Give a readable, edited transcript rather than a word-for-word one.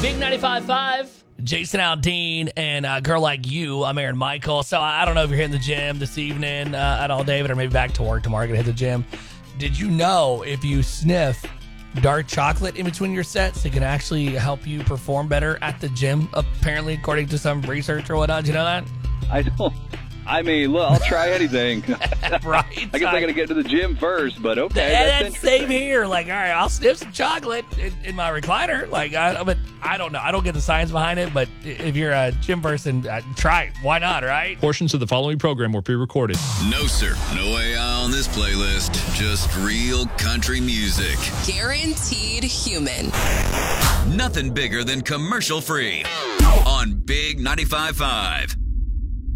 Big 95.5, Jason Aldean, and a girl like you. I'm Aaron Michael. So I don't know if you're hitting the gym this evening at all, David, or maybe back to work tomorrow. Gonna hit the gym. Did you know if you sniff dark chocolate in between your sets, it can actually help you perform better at the gym? Apparently, according to some research or whatnot. Did you know that? I don't. I mean, look, I'll try anything. Right. I guess I got to get to the gym first, but okay. That's same here. Like, all right, I'll sniff some chocolate in my recliner. Like, but I don't know. I don't get the science behind it, but if you're a gym person, try it. Why not, right? Portions of the following program were pre-recorded. No, sir. No AI on this playlist. Just real country music. Guaranteed human. Nothing bigger than commercial free on Big 95.5.